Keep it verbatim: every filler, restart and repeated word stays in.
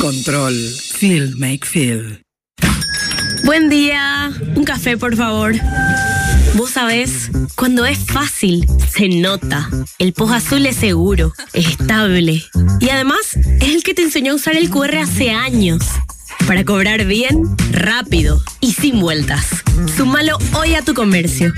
control. Feel, make feel. Buen día. Un café, por favor. Vos sabés, cuando es fácil, se nota. El Post Azul es seguro, es estable. Y además, es el que te enseñó a usar el Q R hace años. Para cobrar bien, rápido y sin vueltas. Súmalo hoy a tu comercio.